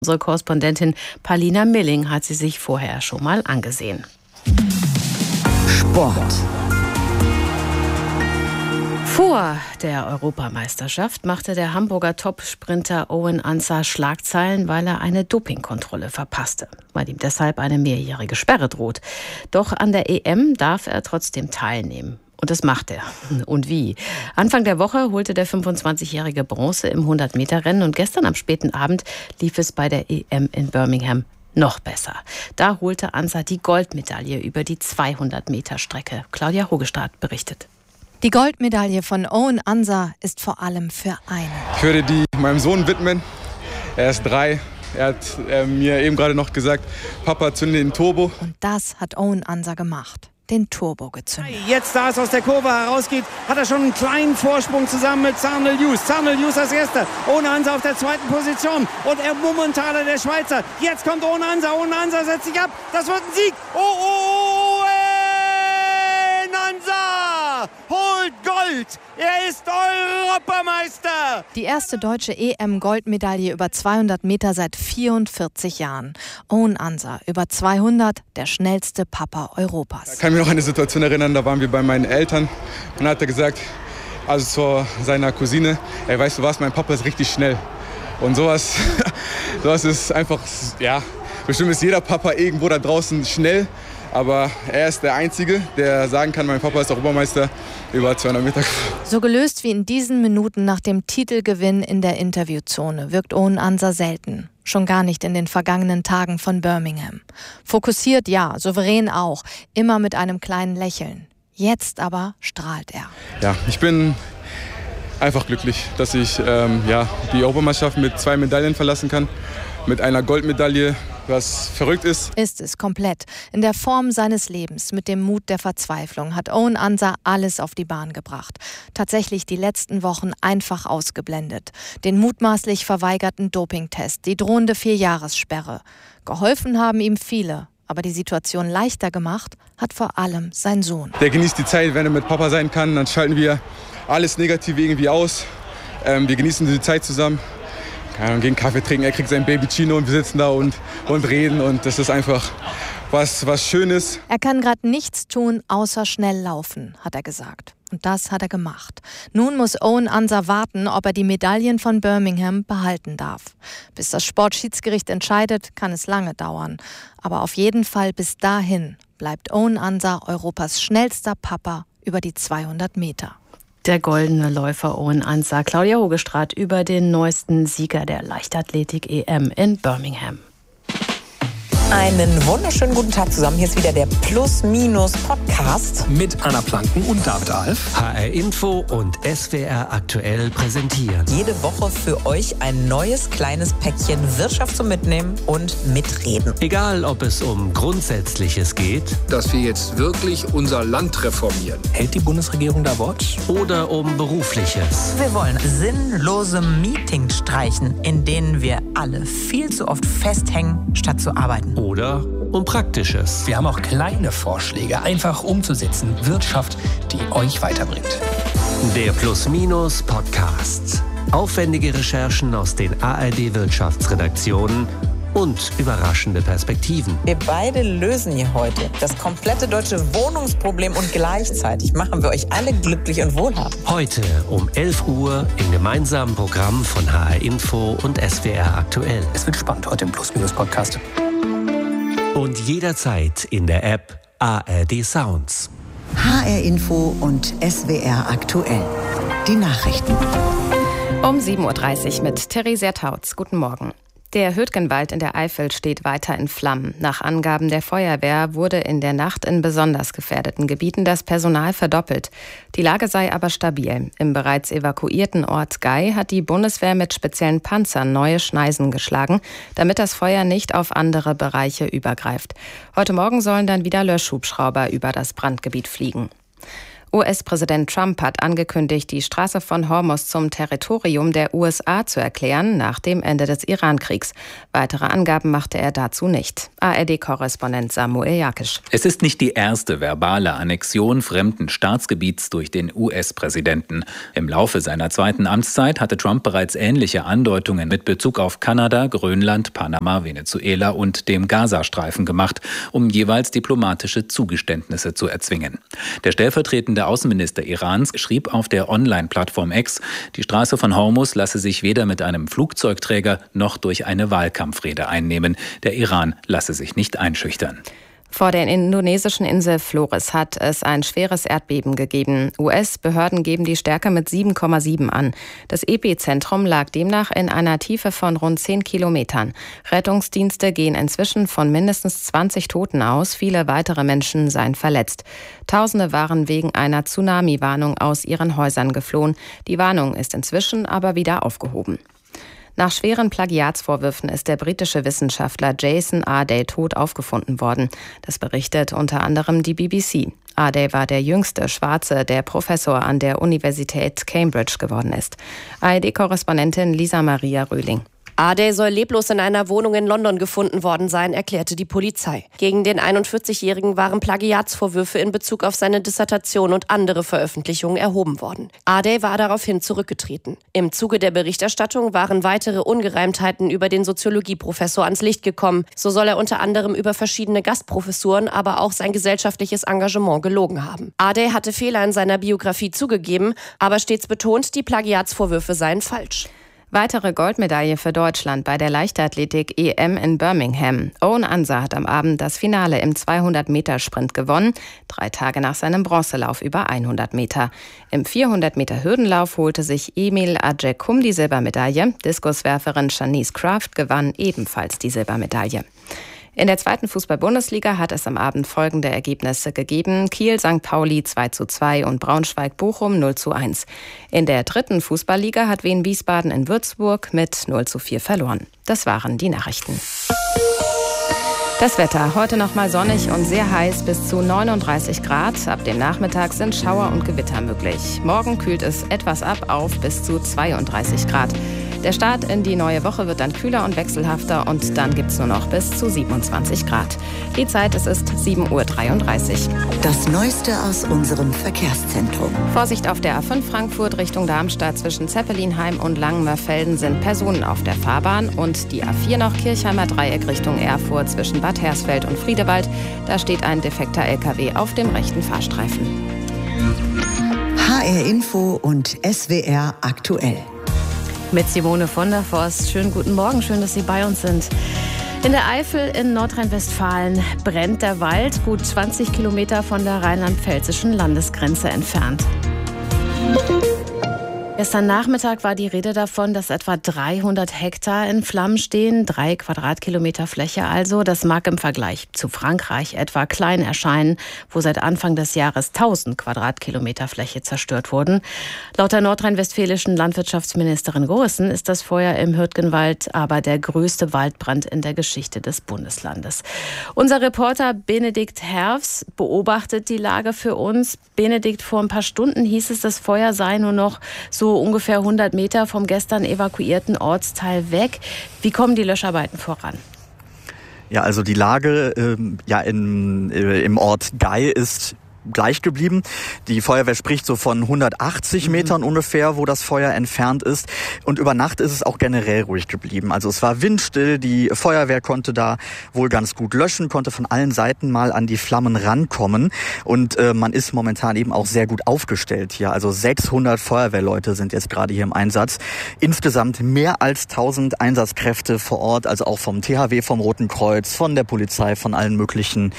Unsere Korrespondentin Paulina Milling hat sie sich vorher schon mal angesehen. Sport. Vor der Europameisterschaft machte der Hamburger Top-Sprinter Owen Ansah Schlagzeilen, weil er eine Dopingkontrolle verpasste, weil ihm deshalb eine mehrjährige Sperre droht. Doch an der EM darf er trotzdem teilnehmen. Und das macht er. Und wie? Anfang der Woche holte der 25-jährige Bronze im 100-Meter-Rennen und gestern am späten Abend lief es bei der EM in Birmingham noch besser. Da holte Ansah die Goldmedaille über die 200-Meter-Strecke. Claudia Hogestad berichtet. Die Goldmedaille von Owen Ansah ist vor allem für einen. Ich würde die meinem Sohn widmen. Er ist 3. Er hat mir eben gerade noch gesagt, Papa, zünde den Turbo. Und das hat Owen Ansah gemacht. Den Turbo gezündet. Jetzt, da es aus der Kurve herausgeht, hat er schon einen kleinen Vorsprung zusammen mit Zharnel Hughes. Zharnel Hughes als Erster, Owen Ansah auf der 2. Position und er Mummentaler, der Schweizer. Jetzt kommt Owen Ansah setzt sich ab, das wird ein Sieg. Owen Ansah holt Gold, er ist Europameister. Die erste deutsche EM-Goldmedaille über 200 Meter seit 44 Jahren. Owen Ansah, über 200, der schnellste Papa Europas. Ich kann mich noch an eine Situation erinnern, da waren wir bei meinen Eltern und da hat er gesagt, also zu seiner Cousine, ey, weißt du was, mein Papa ist richtig schnell. Und sowas ist einfach, ja, bestimmt ist jeder Papa irgendwo da draußen schnell. Aber er ist der Einzige, der sagen kann, mein Papa ist Europameister über 200 Meter. So gelöst wie in diesen Minuten nach dem Titelgewinn in der Interviewzone wirkt Owen Ansah selten. Schon gar nicht in den vergangenen Tagen von Birmingham. Fokussiert ja, souverän auch, immer mit einem kleinen Lächeln. Jetzt aber strahlt er. Ja, ich bin einfach glücklich, dass ich die Europameisterschaft mit 2 Medaillen verlassen kann. Mit einer Goldmedaille, was verrückt ist. Ist es komplett. In der Form seines Lebens, mit dem Mut der Verzweiflung, hat Owen Ansah alles auf die Bahn gebracht. Tatsächlich die letzten Wochen einfach ausgeblendet. Den mutmaßlich verweigerten Dopingtest, die drohende 4-Jahressperre. Geholfen haben ihm viele. Aber die Situation leichter gemacht hat vor allem sein Sohn. Der genießt die Zeit, wenn er mit Papa sein kann. Dann schalten wir alles Negative irgendwie aus. Wir genießen die Zeit zusammen. Gehen Kaffee trinken, er kriegt sein Baby Chino und wir sitzen da und reden und das ist einfach was Schönes. Er kann gerade nichts tun, außer schnell laufen, hat er gesagt. Und das hat er gemacht. Nun muss Owen Ansah warten, ob er die Medaillen von Birmingham behalten darf. Bis das Sportschiedsgericht entscheidet, kann es lange dauern. Aber auf jeden Fall bis dahin bleibt Owen Ansah Europas schnellster Papa über die 200 Meter. Der goldene Läufer Owen Ansah, Claudia Hogestad über den neuesten Sieger der Leichtathletik-EM in Birmingham. Einen wunderschönen guten Tag zusammen. Hier ist wieder der Plus-Minus-Podcast. Mit Anna Planken und David Alf. HR Info und SWR aktuell präsentieren. Jede Woche für euch ein neues kleines Päckchen Wirtschaft zum Mitnehmen und Mitreden. Egal, ob es um Grundsätzliches geht, Dass wir jetzt wirklich unser Land reformieren. Hält die Bundesregierung da Wort? oder um Berufliches. Wir wollen sinnlose Meetings streichen, in denen wir alle viel zu oft festhängen, statt zu arbeiten. Oder um Praktisches. Wir haben auch kleine Vorschläge, einfach umzusetzen. Wirtschaft, die euch weiterbringt. Der Plus-Minus-Podcast. Aufwendige Recherchen aus den ARD-Wirtschaftsredaktionen und überraschende Perspektiven. Wir beide lösen hier heute das komplette deutsche Wohnungsproblem und gleichzeitig machen wir euch alle glücklich und wohlhabend. Heute um 11 Uhr im gemeinsamen Programm von HR Info und SWR aktuell. Es wird spannend heute im Plus-Minus-Podcast. Und jederzeit in der App ARD Sounds. HR Info und SWR aktuell. Die Nachrichten. Um 7.30 Uhr mit Theresia Tautz. Guten Morgen. Der Hüttgenwald in der Eifel steht weiter in Flammen. Nach Angaben der Feuerwehr wurde in der Nacht in besonders gefährdeten Gebieten das Personal verdoppelt. Die Lage sei aber stabil. Im bereits evakuierten Ort Gei hat die Bundeswehr mit speziellen Panzern neue Schneisen geschlagen, damit das Feuer nicht auf andere Bereiche übergreift. Heute Morgen sollen dann wieder Löschhubschrauber über das Brandgebiet fliegen. US-Präsident Trump hat angekündigt, die Straße von Hormuz zum Territorium der USA zu erklären nach dem Ende des Iran-Kriegs. Weitere Angaben machte er dazu nicht. ARD-Korrespondent Samuel Jakisch. Es ist nicht die erste verbale Annexion fremden Staatsgebiets durch den US-Präsidenten. Im Laufe seiner zweiten Amtszeit hatte Trump bereits ähnliche Andeutungen mit Bezug auf Kanada, Grönland, Panama, Venezuela und dem Gazastreifen gemacht, um jeweils diplomatische Zugeständnisse zu erzwingen. Der stellvertretende Außenminister Irans schrieb auf der Online-Plattform X, die Straße von Hormuz lasse sich weder mit einem Flugzeugträger noch durch eine Wahlkampfrede einnehmen. Der Iran lasse sich nicht einschüchtern. Vor der indonesischen Insel Flores hat es ein schweres Erdbeben gegeben. US-Behörden geben die Stärke mit 7,7 an. Das Epizentrum lag demnach in einer Tiefe von rund 10 Kilometern. Rettungsdienste gehen inzwischen von mindestens 20 Toten aus. Viele weitere Menschen seien verletzt. Tausende waren wegen einer Tsunami-Warnung aus ihren Häusern geflohen. Die Warnung ist inzwischen aber wieder aufgehoben. Nach schweren Plagiatsvorwürfen ist der britische Wissenschaftler Jason Arday tot aufgefunden worden. Das berichtet unter anderem die BBC. Arday war der jüngste Schwarze, der Professor an der Universität Cambridge geworden ist. ARD-Korrespondentin Lisa Maria Röhling. Arday soll leblos in einer Wohnung in London gefunden worden sein, erklärte die Polizei. Gegen den 41-Jährigen waren Plagiatsvorwürfe in Bezug auf seine Dissertation und andere Veröffentlichungen erhoben worden. Arday war daraufhin zurückgetreten. Im Zuge der Berichterstattung waren weitere Ungereimtheiten über den Soziologieprofessor ans Licht gekommen. So soll er unter anderem über verschiedene Gastprofessuren, aber auch sein gesellschaftliches Engagement gelogen haben. Arday hatte Fehler in seiner Biografie zugegeben, aber stets betont, die Plagiatsvorwürfe seien falsch. Weitere Goldmedaille für Deutschland bei der Leichtathletik-EM in Birmingham. Owen Ansah hat am Abend das Finale im 200-Meter-Sprint gewonnen, 3 Tage nach seinem Bronzelauf über 100 Meter. Im 400-Meter-Hürdenlauf holte sich Emil Adjekum die Silbermedaille. Diskuswerferin Shanice Kraft gewann ebenfalls die Silbermedaille. In der zweiten Fußball-Bundesliga hat es am Abend folgende Ergebnisse gegeben. Kiel St. Pauli 2:2 und Braunschweig-Bochum 0:1. In der dritten Fußballliga hat Wien Wiesbaden in Würzburg mit 0:4 verloren. Das waren die Nachrichten. Das Wetter. Heute noch mal sonnig und sehr heiß, bis zu 39 Grad. Ab dem Nachmittag sind Schauer und Gewitter möglich. Morgen kühlt es etwas ab auf bis zu 32 Grad. Der Start in die neue Woche wird dann kühler und wechselhafter und dann gibt es nur noch bis zu 27 Grad. Die Zeit, es ist 7:33 Uhr. Das Neueste aus unserem Verkehrszentrum. Vorsicht auf der A5 Frankfurt Richtung Darmstadt. Zwischen Zeppelinheim und Langenmörfelden sind Personen auf der Fahrbahn. Und die A4 noch Kirchheimer Dreieck Richtung Erfurt zwischen Bad Hersfeld und Friedewald. Da steht ein defekter LKW auf dem rechten Fahrstreifen. HR Info und SWR aktuell. Mit Simone von der Forst. Schönen guten Morgen, schön, dass Sie bei uns sind. In der Eifel in Nordrhein-Westfalen brennt der Wald, gut 20 Kilometer von der rheinland-pfälzischen Landesgrenze entfernt. Gestern Nachmittag war die Rede davon, dass etwa 300 Hektar in Flammen stehen, 3 Quadratkilometer Fläche also. Das mag im Vergleich zu Frankreich etwa klein erscheinen, wo seit Anfang des Jahres 1000 Quadratkilometer Fläche zerstört wurden. Laut der nordrhein-westfälischen Landwirtschaftsministerin Gorrissen ist das Feuer im Hürtgenwald aber der größte Waldbrand in der Geschichte des Bundeslandes. Unser Reporter Benedikt Herfs beobachtet die Lage für uns. Benedikt, vor ein paar Stunden hieß es, das Feuer sei nur noch so ungefähr 100 Meter vom gestern evakuierten Ortsteil weg. Wie kommen die Löscharbeiten voran? Ja, also die Lage im Ort Gey ist gleich geblieben. Die Feuerwehr spricht so von 180 Metern ungefähr, wo das Feuer entfernt ist. Und über Nacht ist es auch generell ruhig geblieben. Also es war windstill, die Feuerwehr konnte da wohl ganz gut löschen, konnte von allen Seiten mal an die Flammen rankommen. Und man ist momentan eben auch sehr gut aufgestellt hier. Also 600 Feuerwehrleute sind jetzt gerade hier im Einsatz. Insgesamt mehr als 1000 Einsatzkräfte vor Ort, also auch vom THW, vom Roten Kreuz, von der Polizei, von allen möglichen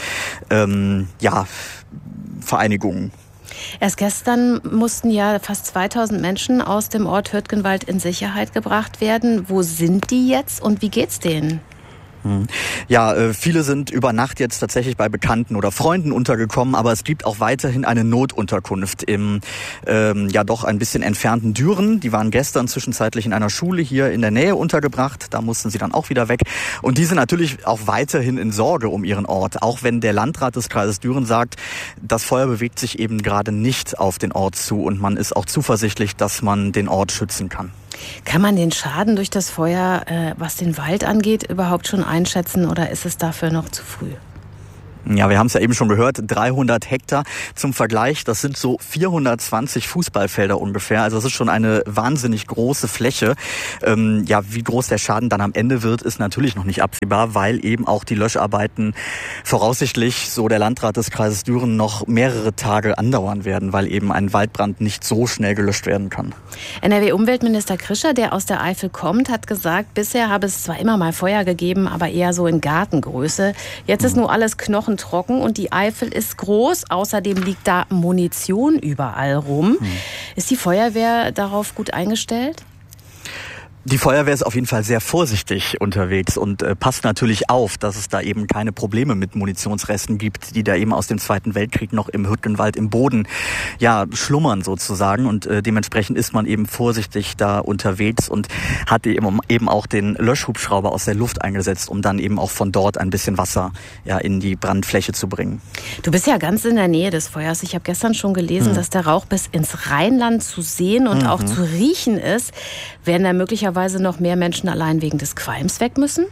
Vereinigungen. Erst gestern mussten ja fast 2000 Menschen aus dem Ort Hürtgenwald in Sicherheit gebracht werden. Wo sind die jetzt und wie geht's denen? Ja, viele sind über Nacht jetzt tatsächlich bei Bekannten oder Freunden untergekommen, aber es gibt auch weiterhin eine Notunterkunft im doch ein bisschen entfernten Düren. Die waren gestern zwischenzeitlich in einer Schule hier in der Nähe untergebracht. Da mussten sie dann auch wieder weg. Und die sind natürlich auch weiterhin in Sorge um ihren Ort, auch wenn der Landrat des Kreises Düren sagt, das Feuer bewegt sich eben gerade nicht auf den Ort zu und man ist auch zuversichtlich, dass man den Ort schützen kann. Kann man den Schaden durch das Feuer, was den Wald angeht, überhaupt schon einschätzen oder ist es dafür noch zu früh? Ja, wir haben es ja eben schon gehört, 300 Hektar zum Vergleich, das sind so 420 Fußballfelder ungefähr, also das ist schon eine wahnsinnig große Fläche. Wie groß der Schaden dann am Ende wird, ist natürlich noch nicht absehbar, weil eben auch die Löscharbeiten voraussichtlich, so der Landrat des Kreises Düren, noch mehrere Tage andauern werden, weil eben ein Waldbrand nicht so schnell gelöscht werden kann. NRW-Umweltminister Krischer, der aus der Eifel kommt, hat gesagt, bisher habe es zwar immer mal Feuer gegeben, aber eher so in Gartengröße. Jetzt ist nur alles knochentrocken und die Eifel ist groß. Außerdem liegt da Munition überall rum. Ist die Feuerwehr darauf gut eingestellt? Die Feuerwehr ist auf jeden Fall sehr vorsichtig unterwegs und passt natürlich auf, dass es da eben keine Probleme mit Munitionsresten gibt, die da eben aus dem Zweiten Weltkrieg noch im Hüttenwald im Boden schlummern sozusagen. Und dementsprechend ist man eben vorsichtig da unterwegs und hat eben auch den Löschhubschrauber aus der Luft eingesetzt, um dann eben auch von dort ein bisschen Wasser in die Brandfläche zu bringen. Du bist ja ganz in der Nähe des Feuers. Ich habe gestern schon gelesen, dass der Rauch bis ins Rheinland zu sehen und auch zu riechen ist. Werden da möglicherweise noch mehr Menschen allein wegen des Qualms weg müssen?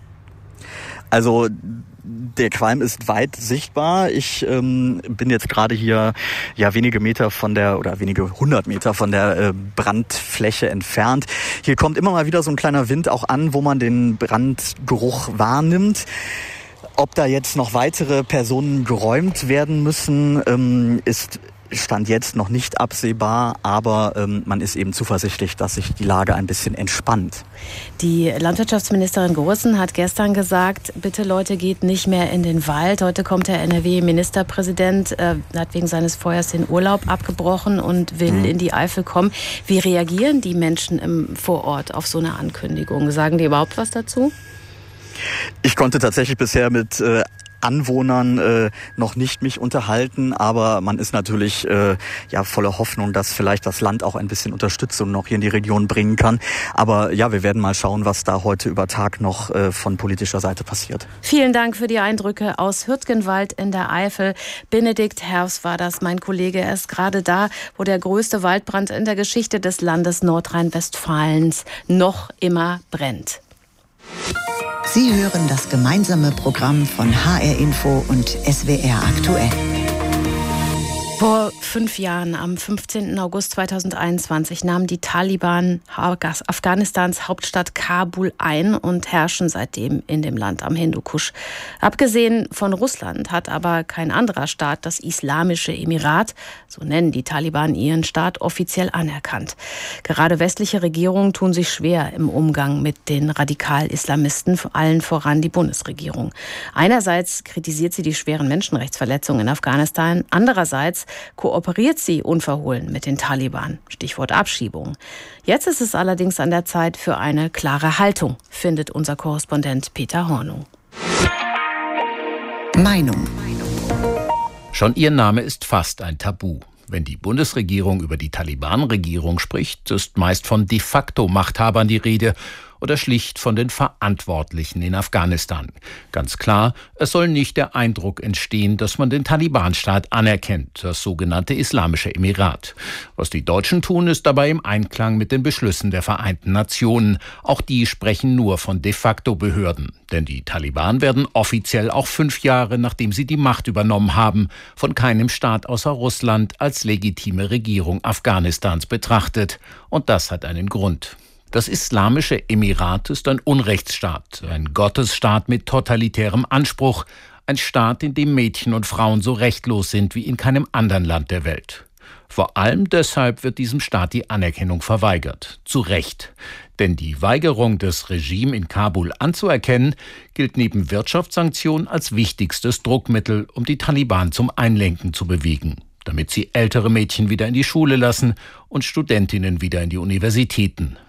Also der Qualm ist weit sichtbar. Ich bin jetzt gerade hier wenige hundert Meter von der Brandfläche entfernt. Hier kommt immer mal wieder so ein kleiner Wind auch an, wo man den Brandgeruch wahrnimmt. Ob da jetzt noch weitere Personen geräumt werden müssen, ist Stand jetzt noch nicht absehbar, aber man ist eben zuversichtlich, dass sich die Lage ein bisschen entspannt. Die Landwirtschaftsministerin Goossen hat gestern gesagt, bitte Leute, geht nicht mehr in den Wald. Heute kommt der NRW-Ministerpräsident, hat wegen seines Feuers den Urlaub abgebrochen und will in die Eifel kommen. Wie reagieren die Menschen vor Ort auf so eine Ankündigung? Sagen die überhaupt was dazu? Ich konnte tatsächlich bisher mit Anwohnern noch nicht mich unterhalten, aber man ist natürlich voller Hoffnung, dass vielleicht das Land auch ein bisschen Unterstützung noch hier in die Region bringen kann. Aber wir werden mal schauen, was da heute über Tag noch von politischer Seite passiert. Vielen Dank für die Eindrücke aus Hürtgenwald in der Eifel. Benedikt Herfs war das, mein Kollege. Er ist gerade da, wo der größte Waldbrand in der Geschichte des Landes Nordrhein-Westfalens noch immer brennt. Sie hören das gemeinsame Programm von HR Info und SWR aktuell. Vor 5 Jahren, am 15. August 2021, nahmen die Taliban Afghanistans Hauptstadt Kabul ein und herrschen seitdem in dem Land am Hindukusch. Abgesehen von Russland hat aber kein anderer Staat das Islamische Emirat, so nennen die Taliban ihren Staat, offiziell anerkannt. Gerade westliche Regierungen tun sich schwer im Umgang mit den Radikal-Islamisten, allen voran die Bundesregierung. Einerseits kritisiert sie die schweren Menschenrechtsverletzungen in Afghanistan, andererseits kooperiert sie unverhohlen mit den Taliban. Stichwort Abschiebung. Jetzt ist es allerdings an der Zeit für eine klare Haltung, findet unser Korrespondent Peter Hornung. Meinung. Schon ihr Name ist fast ein Tabu. Wenn die Bundesregierung über die Taliban-Regierung spricht, ist meist von de facto Machthabern die Rede oder schlicht von den Verantwortlichen in Afghanistan. Ganz klar, es soll nicht der Eindruck entstehen, dass man den Taliban-Staat anerkennt, das sogenannte Islamische Emirat. Was die Deutschen tun, ist dabei im Einklang mit den Beschlüssen der Vereinten Nationen. Auch die sprechen nur von de facto Behörden. Denn die Taliban werden offiziell auch 5 Jahre, nachdem sie die Macht übernommen haben, von keinem Staat außer Russland als legitime Regierung Afghanistans betrachtet. Und das hat einen Grund. Das Islamische Emirat ist ein Unrechtsstaat, ein Gottesstaat mit totalitärem Anspruch, ein Staat, in dem Mädchen und Frauen so rechtlos sind wie in keinem anderen Land der Welt. Vor allem deshalb wird diesem Staat die Anerkennung verweigert. Zu Recht. Denn die Weigerung des Regimes in Kabul anzuerkennen, gilt neben Wirtschaftssanktionen als wichtigstes Druckmittel, um die Taliban zum Einlenken zu bewegen, damit sie ältere Mädchen wieder in die Schule lassen und Studentinnen wieder in die Universitäten.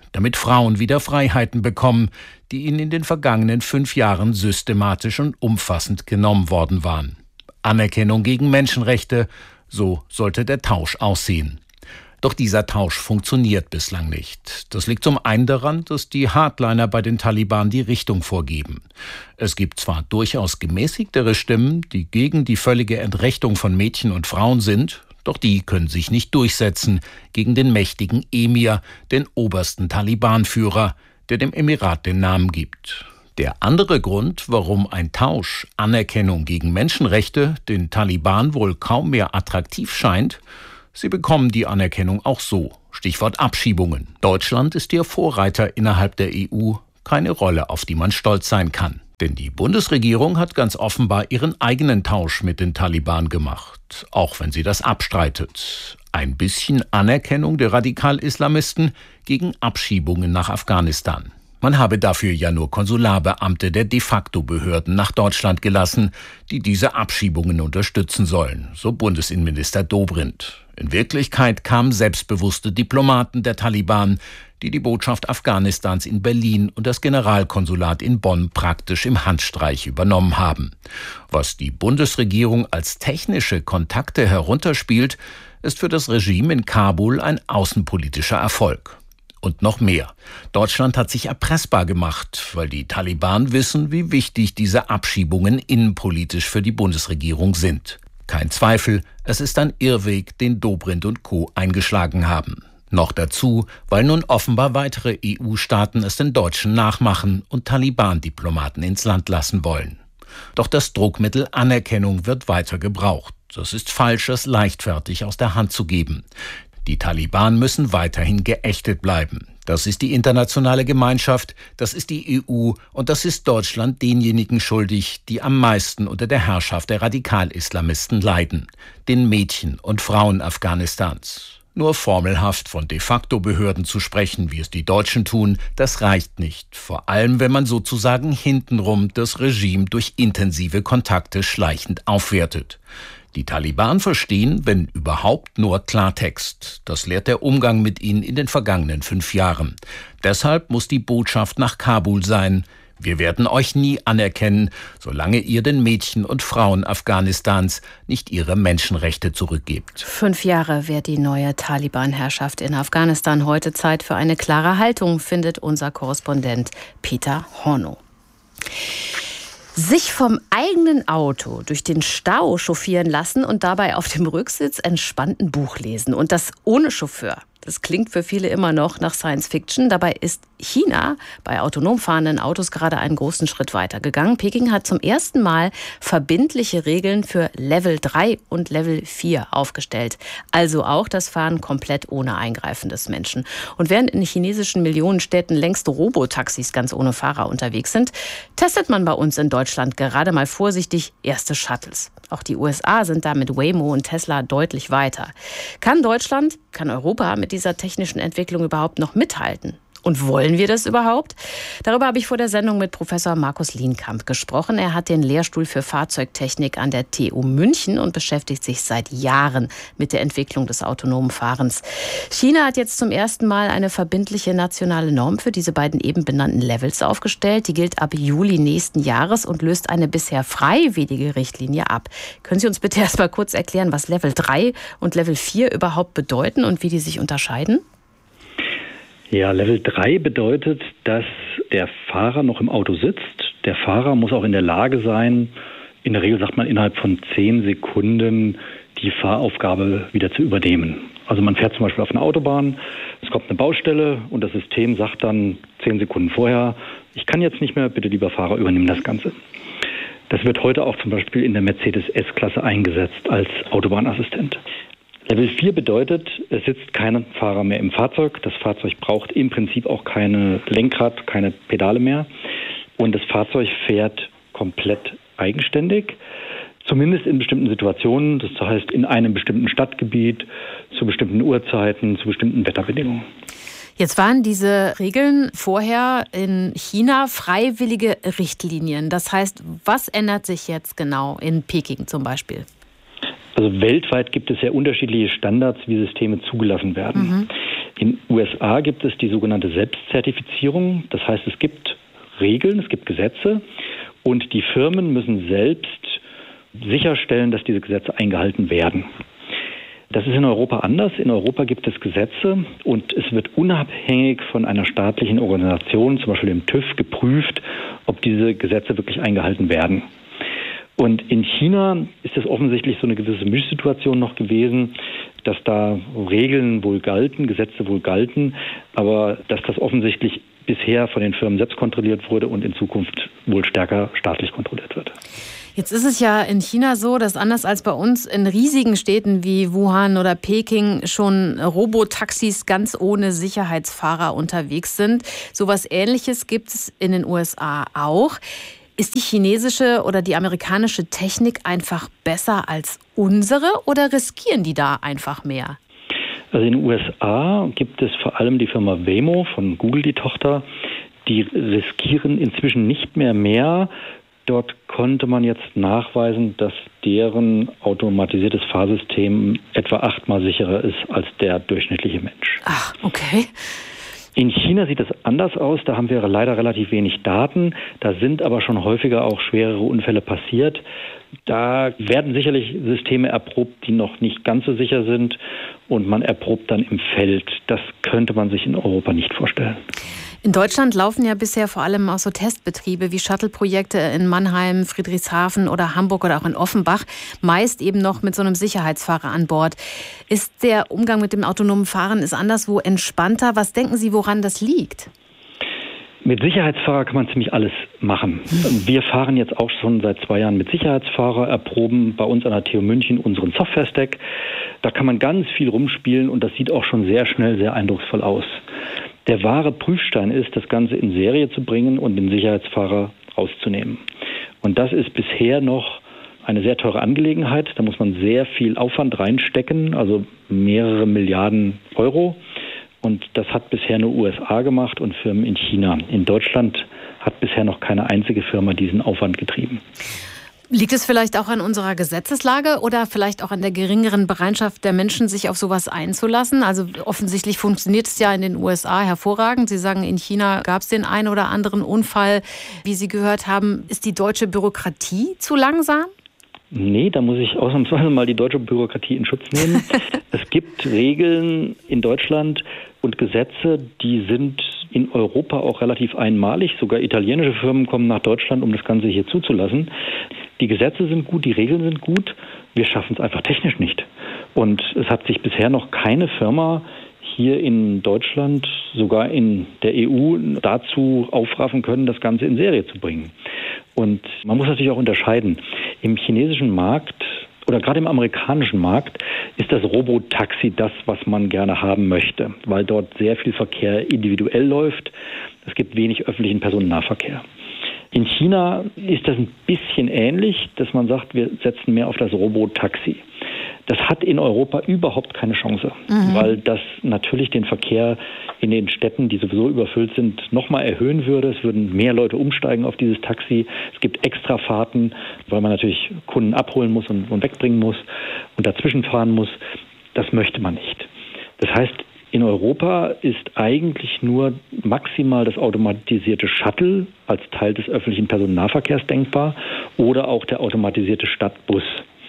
damit Frauen wieder Freiheiten bekommen, die ihnen in den vergangenen 5 Jahren systematisch und umfassend genommen worden waren. Anerkennung gegen Menschenrechte, so sollte der Tausch aussehen. Doch dieser Tausch funktioniert bislang nicht. Das liegt zum einen daran, dass die Hardliner bei den Taliban die Richtung vorgeben. Es gibt zwar durchaus gemäßigtere Stimmen, die gegen die völlige Entrechtung von Mädchen und Frauen sind, doch die können sich nicht durchsetzen gegen den mächtigen Emir, den obersten Taliban-Führer, der dem Emirat den Namen gibt. Der andere Grund, warum ein Tausch, Anerkennung gegen Menschenrechte, den Taliban wohl kaum mehr attraktiv scheint: Sie bekommen die Anerkennung auch so. Stichwort Abschiebungen. Deutschland ist der Vorreiter innerhalb der EU, keine Rolle, auf die man stolz sein kann. Denn die Bundesregierung hat ganz offenbar ihren eigenen Tausch mit den Taliban gemacht, auch wenn sie das abstreitet. Ein bisschen Anerkennung der Radikal-Islamisten gegen Abschiebungen nach Afghanistan. Man habe dafür ja nur Konsularbeamte der De-facto-Behörden nach Deutschland gelassen, die diese Abschiebungen unterstützen sollen, so Bundesinnenminister Dobrindt. In Wirklichkeit kamen selbstbewusste Diplomaten der Taliban, die die Botschaft Afghanistans in Berlin und das Generalkonsulat in Bonn praktisch im Handstreich übernommen haben. Was die Bundesregierung als technische Kontakte herunterspielt, ist für das Regime in Kabul ein außenpolitischer Erfolg. Und noch mehr. Deutschland hat sich erpressbar gemacht, weil die Taliban wissen, wie wichtig diese Abschiebungen innenpolitisch für die Bundesregierung sind. Kein Zweifel, es ist ein Irrweg, den Dobrindt und Co. eingeschlagen haben. Noch dazu, weil nun offenbar weitere EU-Staaten es den Deutschen nachmachen und Taliban-Diplomaten ins Land lassen wollen. Doch das Druckmittel Anerkennung wird weiter gebraucht. Das ist falsch, es leichtfertig aus der Hand zu geben. Die Taliban müssen weiterhin geächtet bleiben. Das ist die internationale Gemeinschaft, das ist die EU und das ist Deutschland denjenigen schuldig, die am meisten unter der Herrschaft der Radikal-Islamisten leiden, den Mädchen und Frauen Afghanistans. Nur formelhaft von De-facto-Behörden zu sprechen, wie es die Deutschen tun, das reicht nicht. Vor allem, wenn man sozusagen hintenrum das Regime durch intensive Kontakte schleichend aufwertet. Die Taliban verstehen, wenn überhaupt, nur Klartext. Das lehrt der Umgang mit ihnen in den vergangenen 5 Jahren. Deshalb muss die Botschaft nach Kabul sein: Wir werden euch nie anerkennen, solange ihr den Mädchen und Frauen Afghanistans nicht ihre Menschenrechte zurückgebt. 5 Jahre währt die neue Taliban-Herrschaft in Afghanistan. Heute Zeit für eine klare Haltung, findet unser Korrespondent Peter Hornow. Sich vom eigenen Auto durch den Stau chauffieren lassen und dabei auf dem Rücksitz entspannt ein Buch lesen. Und das ohne Chauffeur. Das klingt für viele immer noch nach Science Fiction. Dabei ist China bei autonom fahrenden Autos gerade einen großen Schritt weitergegangen. Peking hat zum ersten Mal verbindliche Regeln für Level 3 und Level 4 aufgestellt. Also auch das Fahren komplett ohne Eingreifen des Menschen. Und während in chinesischen Millionenstädten längst Robotaxis ganz ohne Fahrer unterwegs sind, testet man bei uns in Deutschland gerade mal vorsichtig erste Shuttles. Auch die USA sind da mit Waymo und Tesla deutlich weiter. Kann Deutschland, kann Europa mit dieser technischen Entwicklung überhaupt noch mithalten? Und wollen wir das überhaupt? Darüber habe ich vor der Sendung mit Professor Markus Lienkamp gesprochen. Er hat den Lehrstuhl für Fahrzeugtechnik an der TU München und beschäftigt sich seit Jahren mit der Entwicklung des autonomen Fahrens. China hat jetzt zum ersten Mal eine verbindliche nationale Norm für diese beiden eben benannten Levels aufgestellt. Die gilt ab Juli nächsten Jahres und löst eine bisher freiwillige Richtlinie ab. Können Sie uns bitte erst mal kurz erklären, was Level 3 und Level 4 überhaupt bedeuten und wie die sich unterscheiden? Ja, Level 3 bedeutet, dass der Fahrer noch im Auto sitzt. Der Fahrer muss auch in der Lage sein, in der Regel sagt man innerhalb von 10 Sekunden die Fahraufgabe wieder zu übernehmen. Also man fährt zum Beispiel auf einer Autobahn, es kommt eine Baustelle und das System sagt dann 10 Sekunden vorher: Ich kann jetzt nicht mehr, bitte lieber Fahrer, übernimm das Ganze. Das wird heute auch zum Beispiel in der Mercedes S-Klasse eingesetzt als Autobahnassistent. Level 4 bedeutet, es sitzt kein Fahrer mehr im Fahrzeug. Das Fahrzeug braucht im Prinzip auch keine Lenkrad, keine Pedale mehr. Und das Fahrzeug fährt komplett eigenständig, zumindest in bestimmten Situationen. Das heißt, in einem bestimmten Stadtgebiet, zu bestimmten Uhrzeiten, zu bestimmten Wetterbedingungen. Jetzt waren diese Regeln vorher in China freiwillige Richtlinien. Das heißt, was ändert sich jetzt genau in Peking zum Beispiel? Also weltweit gibt es ja unterschiedliche Standards, wie Systeme zugelassen werden. In den USA gibt es die sogenannte Selbstzertifizierung. Das heißt, es gibt Regeln, es gibt Gesetze und die Firmen müssen selbst sicherstellen, dass diese Gesetze eingehalten werden. Das ist in Europa anders. In Europa gibt es Gesetze und es wird unabhängig von einer staatlichen Organisation, zum Beispiel dem TÜV, geprüft, ob diese Gesetze wirklich eingehalten werden. Und in China ist es offensichtlich so eine gewisse Mischsituation noch gewesen, dass da Regeln wohl galten, Gesetze wohl galten, aber dass das offensichtlich bisher von den Firmen selbst kontrolliert wurde und in Zukunft wohl stärker staatlich kontrolliert wird. Jetzt ist es ja in China so, dass anders als bei uns in riesigen Städten wie Wuhan oder Peking schon Robotaxis ganz ohne Sicherheitsfahrer unterwegs sind. Sowas Ähnliches gibt es in den USA auch. Ist die chinesische oder die amerikanische Technik einfach besser als unsere oder riskieren die da einfach mehr? Also in den USA gibt es vor allem die Firma Waymo von Google, die Tochter. Die riskieren inzwischen nicht mehr. Dort konnte man jetzt nachweisen, dass deren automatisiertes Fahrsystem etwa 8-mal sicherer ist als der durchschnittliche Mensch. Ach, okay. In China sieht es anders aus. Da haben wir leider relativ wenig Daten. Da sind aber schon häufiger auch schwerere Unfälle passiert. Da werden sicherlich Systeme erprobt, die noch nicht ganz so sicher sind. Und man erprobt dann im Feld. Das könnte man sich in Europa nicht vorstellen. In Deutschland laufen ja bisher vor allem auch so Testbetriebe wie Shuttle-Projekte in Mannheim, Friedrichshafen oder Hamburg oder auch in Offenbach, meist eben noch mit so einem Sicherheitsfahrer an Bord. Ist der Umgang mit dem autonomen Fahren anderswo entspannter? Was denken Sie, woran das liegt? Mit Sicherheitsfahrer kann man ziemlich alles machen. Wir fahren jetzt auch schon seit 2 Jahren mit Sicherheitsfahrer, erproben bei uns an der TU München unseren Software-Stack. Da kann man ganz viel rumspielen und das sieht auch schon sehr schnell sehr eindrucksvoll aus. Der wahre Prüfstein ist, das Ganze in Serie zu bringen und den Sicherheitsfahrer rauszunehmen. Und das ist bisher noch eine sehr teure Angelegenheit. Da muss man sehr viel Aufwand reinstecken, also mehrere Milliarden Euro. Und das hat bisher nur USA gemacht und Firmen in China. In Deutschland hat bisher noch keine einzige Firma diesen Aufwand getrieben. Liegt es vielleicht auch an unserer Gesetzeslage oder vielleicht auch an der geringeren Bereitschaft der Menschen, sich auf sowas einzulassen? Also offensichtlich funktioniert es ja in den USA hervorragend. Sie sagen, in China gab es den einen oder anderen Unfall. Wie Sie gehört haben, ist die deutsche Bürokratie zu langsam? Nee, da muss ich ausnahmsweise mal die deutsche Bürokratie in Schutz nehmen. Es gibt Regeln in Deutschland und Gesetze, die sind in Europa auch relativ einmalig. Sogar italienische Firmen kommen nach Deutschland, um das Ganze hier zuzulassen. Die Gesetze sind gut, die Regeln sind gut. Wir schaffen es einfach technisch nicht. Und es hat sich bisher noch keine Firma hier in Deutschland, sogar in der EU, dazu aufraffen können, das Ganze in Serie zu bringen. Und man muss natürlich auch unterscheiden. Im chinesischen Markt oder gerade im amerikanischen Markt ist das Robotaxi das, was man gerne haben möchte, weil dort sehr viel Verkehr individuell läuft. Es gibt wenig öffentlichen Personennahverkehr. In China ist das ein bisschen ähnlich, dass man sagt, wir setzen mehr auf das Robotaxi. Das hat in Europa überhaupt keine Chance, weil das natürlich den Verkehr in den Städten, die sowieso überfüllt sind, nochmal erhöhen würde. Es würden mehr Leute umsteigen auf dieses Taxi. Es gibt Extrafahrten, weil man natürlich Kunden abholen muss und wegbringen muss und dazwischen fahren muss. Das möchte man nicht. Das heißt, in Europa ist eigentlich nur maximal das automatisierte Shuttle als Teil des öffentlichen Personennahverkehrs denkbar oder auch der automatisierte Stadtbus.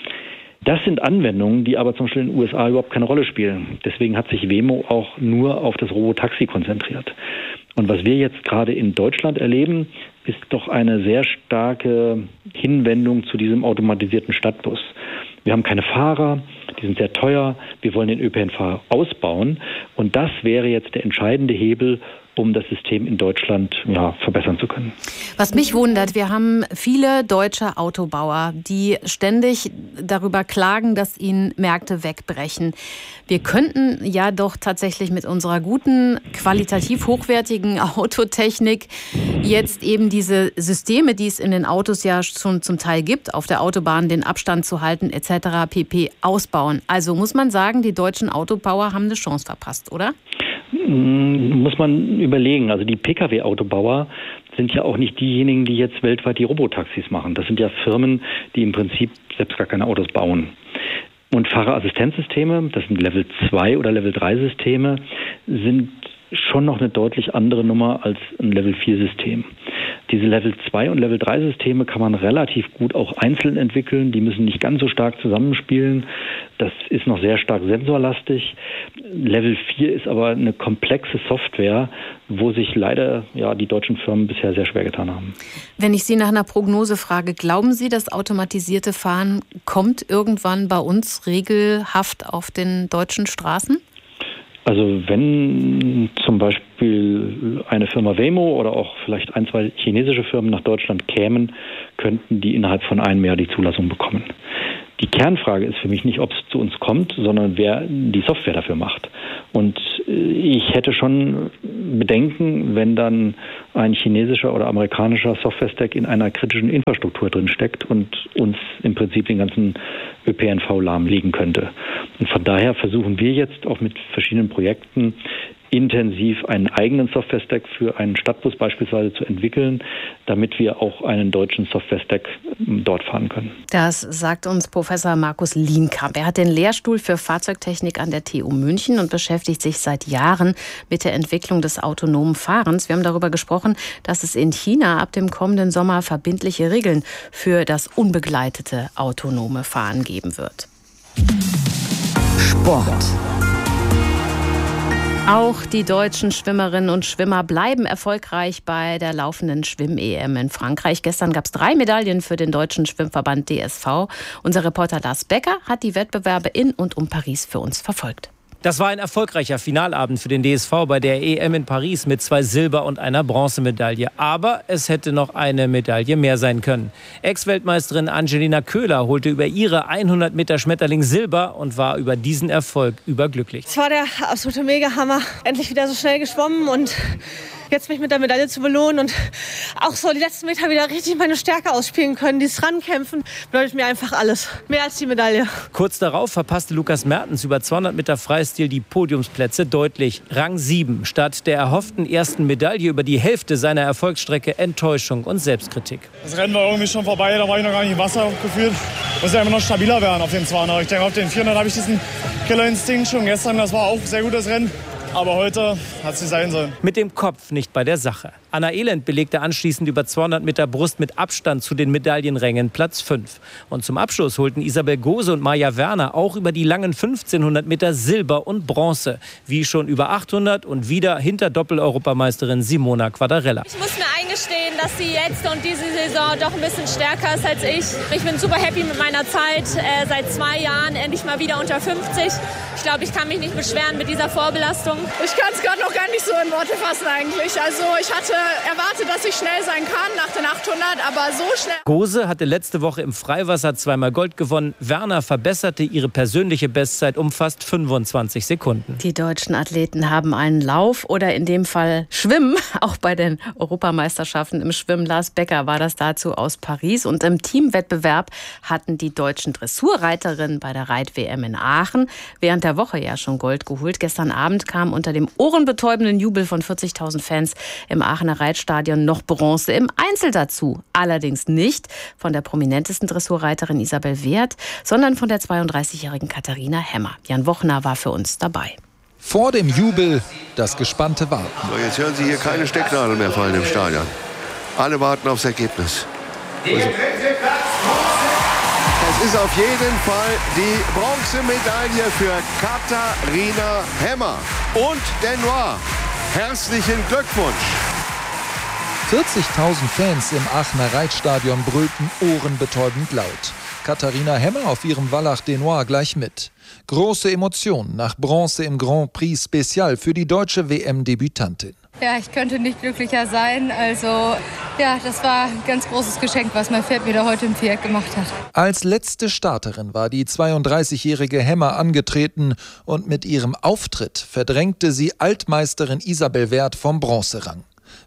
Das sind Anwendungen, die aber zum Beispiel in den USA überhaupt keine Rolle spielen. Deswegen hat sich Waymo auch nur auf das Robotaxi konzentriert. Und was wir jetzt gerade in Deutschland erleben, ist doch eine sehr starke Hinwendung zu diesem automatisierten Stadtbus. Wir haben keine Fahrer, die sind sehr teuer, wir wollen den ÖPNV ausbauen und das wäre jetzt der entscheidende Hebel, um das System in Deutschland verbessern zu können. Was mich wundert, wir haben viele deutsche Autobauer, die ständig darüber klagen, dass ihnen Märkte wegbrechen. Wir könnten ja doch tatsächlich mit unserer guten, qualitativ hochwertigen Autotechnik jetzt eben diese Systeme, die es in den Autos ja schon zum Teil gibt, auf der Autobahn den Abstand zu halten etc. pp. Ausbauen. Also muss man sagen, die deutschen Autobauer haben eine Chance verpasst, oder? Muss man überlegen. Also die Pkw-Autobauer sind ja auch nicht diejenigen, die jetzt weltweit die Robotaxis machen. Das sind ja Firmen, die im Prinzip selbst gar keine Autos bauen. Und Fahrerassistenzsysteme, das sind Level 2 oder Level 3 Systeme, sind schon noch eine deutlich andere Nummer als ein Level 4 System. Diese Level 2 und Level 3 Systeme kann man relativ gut auch einzeln entwickeln. Die müssen nicht ganz so stark zusammenspielen. Das ist noch sehr stark sensorlastig. Level 4 ist aber eine komplexe Software, wo sich leider die deutschen Firmen bisher sehr schwer getan haben. Wenn ich Sie nach einer Prognose frage, glauben Sie, das automatisierte Fahren kommt irgendwann bei uns regelhaft auf den deutschen Straßen? Also wenn zum Beispiel eine Firma Waymo oder auch vielleicht 1, 2 chinesische Firmen nach Deutschland kämen, könnten die innerhalb von einem Jahr die Zulassung bekommen. Die Kernfrage ist für mich nicht, ob es zu uns kommt, sondern wer die Software dafür macht. Und ich hätte schon Bedenken, wenn dann ein chinesischer oder amerikanischer Software-Stack in einer kritischen Infrastruktur drin steckt und uns im Prinzip den ganzen ÖPNV lahmlegen könnte. Und von daher versuchen wir jetzt auch mit verschiedenen Projekten intensiv einen eigenen Software-Stack für einen Stadtbus beispielsweise zu entwickeln, damit wir auch einen deutschen Software-Stack dort fahren können. Das sagt uns Professor Markus Lienkamp. Er hat den Lehrstuhl für Fahrzeugtechnik an der TU München und beschäftigt sich seit Jahren mit der Entwicklung des autonomen Fahrens. Wir haben darüber gesprochen, dass es in China ab dem kommenden Sommer verbindliche Regeln für das unbegleitete autonome Fahren geben wird. Sport. Auch die deutschen Schwimmerinnen und Schwimmer bleiben erfolgreich bei der laufenden Schwimm-EM in Frankreich. Gestern gab es 3 Medaillen für den deutschen Schwimmverband DSV. Unser Reporter Lars Becker hat die Wettbewerbe in und um Paris für uns verfolgt. Das war ein erfolgreicher Finalabend für den DSV bei der EM in Paris mit 2 Silber- und einer Bronzemedaille. Aber es hätte noch eine Medaille mehr sein können. Ex-Weltmeisterin Angelina Köhler holte über ihre 100 Meter Schmetterling Silber und war über diesen Erfolg überglücklich. Es war der absolute Mega-Hammer. Endlich wieder so schnell geschwommen und jetzt mich mit der Medaille zu belohnen und auch so die letzten Meter wieder richtig meine Stärke ausspielen können. Dieses Rankämpfen bedeutet mir einfach alles. Mehr als die Medaille. Kurz darauf verpasste Lukas Mertens über 200 Meter Freistil die Podiumsplätze deutlich. Rang 7 statt der erhofften ersten Medaille über die Hälfte seiner Erfolgsstrecke Enttäuschung und Selbstkritik. Das Rennen war irgendwie schon vorbei, da war ich noch gar nicht im Wasser gefühlt. Muss ja immer noch stabiler werden auf den 200. Ich denke, auf den 400 habe ich diesen Killerinstinkt schon gestern. Das war auch ein sehr gutes Rennen. Aber heute hat es nicht sein sollen. Mit dem Kopf nicht bei der Sache. Anna Elend belegte anschließend über 200 Meter Brust mit Abstand zu den Medaillenrängen Platz 5. Und zum Abschluss holten Isabel Gose und Maja Werner auch über die langen 1500 Meter Silber und Bronze. Wie schon über 800 und wieder hinter Doppel-Europameisterin Simona Quadarella. Ich muss mir eingestehen, dass sie jetzt und diese Saison doch ein bisschen stärker ist als ich. Ich bin super happy mit meiner Zeit. Seit 2 Jahren endlich mal wieder unter 50. Ich glaube, ich kann mich nicht beschweren mit dieser Vorbelastung. Ich kann es gerade noch gar nicht so in Worte fassen eigentlich. Also ich hatte erwartet, dass ich schnell sein kann nach den 800, aber so schnell. Gose hatte letzte Woche im Freiwasser 2-mal Gold gewonnen. Werner verbesserte ihre persönliche Bestzeit um fast 25 Sekunden. Die deutschen Athleten haben einen Lauf oder in dem Fall Schwimmen, auch bei den Europameisterschaften im Schwimmen. Lars Becker war das dazu aus Paris. Und im Teamwettbewerb hatten die deutschen Dressurreiterinnen bei der Reit-WM in Aachen während der Woche ja schon Gold geholt. Gestern Abend kam unter dem ohrenbetäubenden Jubel von 40.000 Fans im Aachener Reitstadion noch Bronze im Einzel dazu. Allerdings nicht von der prominentesten Dressurreiterin Isabel Wert, sondern von der 32-jährigen Katharina Hemmer. Jan Wochner war für uns dabei. Vor dem Jubel das gespannte Warten. So, jetzt hören Sie hier keine Stecknadel mehr fallen im Stadion. Alle warten aufs Ergebnis. Also, es ist auf jeden Fall die Bronzemedaille für Katharina Hemmer und Denoir. Herzlichen Glückwunsch! 40.000 Fans im Aachener Reitstadion brüllten ohrenbetäubend laut. Katharina Hemmer auf ihrem Wallach Denoir gleich mit. Große Emotionen nach Bronze im Grand Prix Special für die deutsche WM-Debütantin. Ja, ich könnte nicht glücklicher sein. Also, ja, das war ein ganz großes Geschenk, was mein Pferd mir da heute im Viereck gemacht hat. Als letzte Starterin war die 32-jährige Hemmer angetreten und mit ihrem Auftritt verdrängte sie Altmeisterin Isabel Wert vom Bronzerang.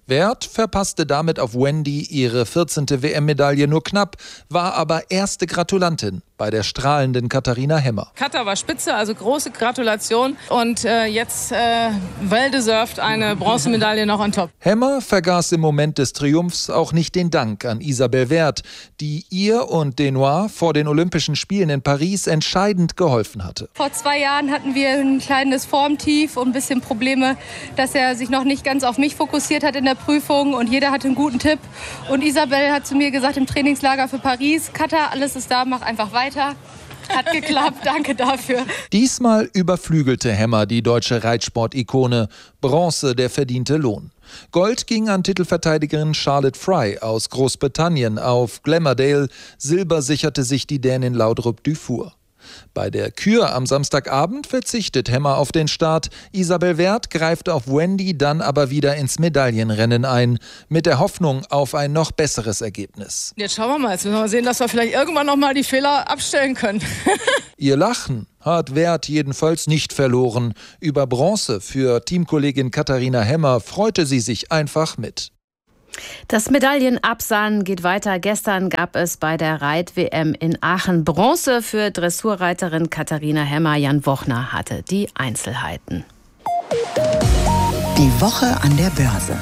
Wert verpasste damit auf Wendy ihre 14. WM-Medaille nur knapp, war aber erste Gratulantin bei der strahlenden Katharina Hemmer. Kata war spitze, also große Gratulation und jetzt well-deserved eine Bronzemedaille noch on top. Hemmer vergaß im Moment des Triumphs auch nicht den Dank an Isabel Wert, die ihr und Denoir vor den Olympischen Spielen in Paris entscheidend geholfen hatte. Vor 2 Jahren hatten wir ein kleines Formtief und ein bisschen Probleme, dass er sich noch nicht ganz auf mich fokussiert hat in der Prüfung und jeder hatte einen guten Tipp. Und Isabel hat zu mir gesagt im Trainingslager für Paris, Kata, alles ist da, mach einfach weiter. Hat geklappt, danke dafür. Diesmal überflügelte Hemmer die deutsche Reitsport-Ikone. Bronze der verdiente Lohn. Gold ging an Titelverteidigerin Charlotte Fry aus Großbritannien auf Glamourdale. Silber sicherte sich die Dänin Laudrup Dufour. Bei der Kür am Samstagabend verzichtet Hemmer auf den Start. Isabel Wert greift auf Wendy dann aber wieder ins Medaillenrennen ein, mit der Hoffnung auf ein noch besseres Ergebnis. Jetzt schauen wir mal, jetzt müssen wir sehen, dass wir vielleicht irgendwann noch mal die Fehler abstellen können. Ihr Lachen hat Wert jedenfalls nicht verloren. Über Bronze für Teamkollegin Katharina Hemmer freute sie sich einfach mit. Das Medaillenabsahnen geht weiter. Gestern gab es bei der Reit-WM in Aachen Bronze für Dressurreiterin Katharina Hemmer. Jan Wochner hatte die Einzelheiten. Die Woche an der Börse.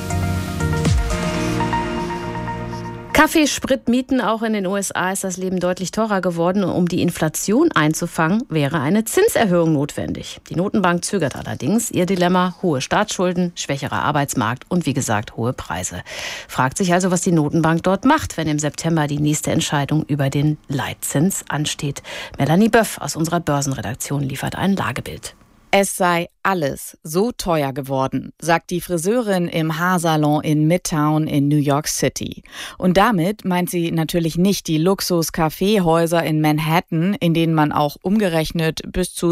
Kaffee, Sprit, Mieten, auch in den USA ist das Leben deutlich teurer geworden. Um die Inflation einzufangen, wäre eine Zinserhöhung notwendig. Die Notenbank zögert allerdings. Ihr Dilemma: hohe Staatsschulden, schwächerer Arbeitsmarkt und wie gesagt hohe Preise. Fragt sich also, was die Notenbank dort macht, wenn im September die nächste Entscheidung über den Leitzins ansteht. Melanie Böff aus unserer Börsenredaktion liefert ein Lagebild. Es sei alles so teuer geworden, sagt die Friseurin im Haarsalon in Midtown in New York City. Und damit meint sie natürlich nicht die Luxus-Kaffeehäuser in Manhattan, in denen man auch umgerechnet bis zu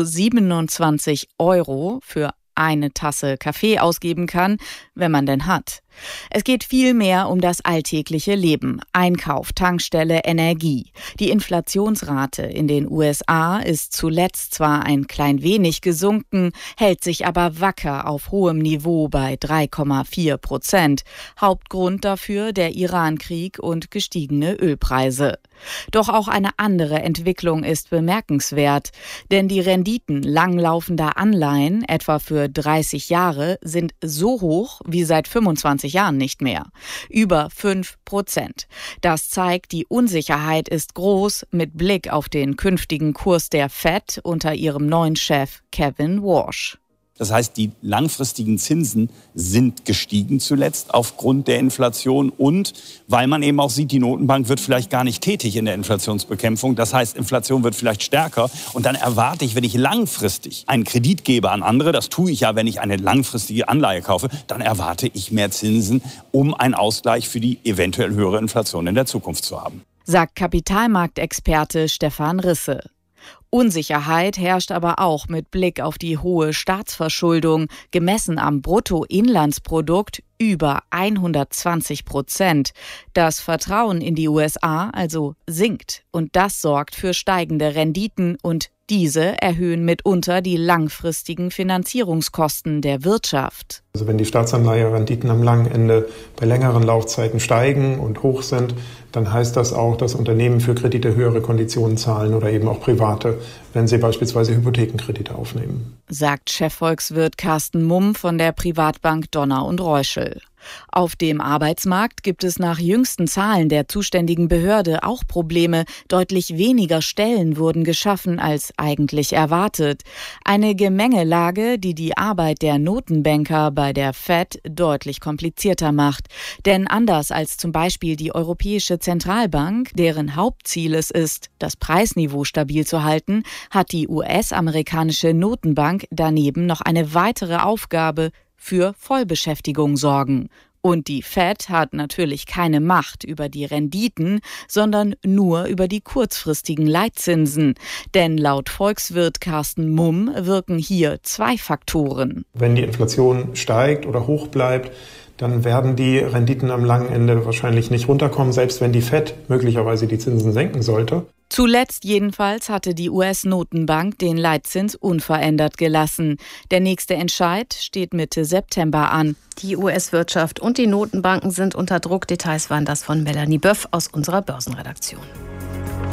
27 € für eine Tasse Kaffee ausgeben kann, wenn man denn hat. Es geht vielmehr um das alltägliche Leben. Einkauf, Tankstelle, Energie. Die Inflationsrate in den USA ist zuletzt zwar ein klein wenig gesunken, hält sich aber wacker auf hohem Niveau bei 3,4%. Hauptgrund dafür der Iran-Krieg und gestiegene Ölpreise. Doch auch eine andere Entwicklung ist bemerkenswert, denn die Renditen langlaufender Anleihen, etwa für 30 Jahre, sind so hoch wie seit 25 Jahren nicht mehr. Über 5%. Das zeigt, die Unsicherheit ist groß mit Blick auf den künftigen Kurs der Fed unter ihrem neuen Chef Kevin Warsh. Das heißt, die langfristigen Zinsen sind gestiegen zuletzt aufgrund der Inflation und weil man eben auch sieht, die Notenbank wird vielleicht gar nicht tätig in der Inflationsbekämpfung. Das heißt, Inflation wird vielleicht stärker und dann erwarte ich, wenn ich langfristig einen Kredit gebe an andere, das tue ich ja, wenn ich eine langfristige Anleihe kaufe, dann erwarte ich mehr Zinsen, um einen Ausgleich für die eventuell höhere Inflation in der Zukunft zu haben. Sagt Kapitalmarktexperte Stefan Risse. Unsicherheit herrscht aber auch mit Blick auf die hohe Staatsverschuldung, gemessen am Bruttoinlandsprodukt über 120%. Das Vertrauen in die USA also sinkt und das sorgt für steigende Renditen und diese erhöhen mitunter die langfristigen Finanzierungskosten der Wirtschaft. Also wenn die Staatsanleiherenditen am langen Ende bei längeren Laufzeiten steigen und hoch sind, dann heißt das auch, dass Unternehmen für Kredite höhere Konditionen zahlen oder eben auch Private, wenn sie beispielsweise Hypothekenkredite aufnehmen. Sagt Chefvolkswirt Carsten Mumm von der Privatbank Donner und Reuschel. Auf dem Arbeitsmarkt gibt es nach jüngsten Zahlen der zuständigen Behörde auch Probleme. Deutlich weniger Stellen wurden geschaffen als eigentlich erwartet. Eine Gemengelage, die die Arbeit der Notenbanker bei der Fed deutlich komplizierter macht. Denn anders als zum Beispiel die Europäische Zentralbank, deren Hauptziel es ist, das Preisniveau stabil zu halten, hat die US-amerikanische Notenbank daneben noch eine weitere Aufgabe: für Vollbeschäftigung sorgen. Und die Fed hat natürlich keine Macht über die Renditen, sondern nur über die kurzfristigen Leitzinsen. Denn laut Volkswirt Carsten Mumm wirken hier 2 Faktoren. Wenn die Inflation steigt oder hoch bleibt, dann werden die Renditen am langen Ende wahrscheinlich nicht runterkommen, selbst wenn die Fed möglicherweise die Zinsen senken sollte. Zuletzt jedenfalls hatte die US-Notenbank den Leitzins unverändert gelassen. Der nächste Entscheid steht Mitte September an. Die US-Wirtschaft und die Notenbanken sind unter Druck. Details waren das von Melanie Böff aus unserer Börsenredaktion.